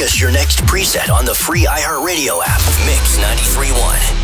us your next preset on the free iHeartRadio app. Mix 93.1.